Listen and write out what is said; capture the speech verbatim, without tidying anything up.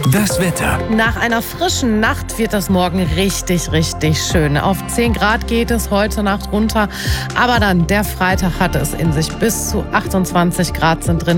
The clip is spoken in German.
Das Wetter. Nach einer frischen Nacht wird das morgen richtig, richtig schön. Auf zehn Grad geht es heute Nacht runter, aber dann der Freitag hat es in sich. Bis zu achtundzwanzig Grad sind drin.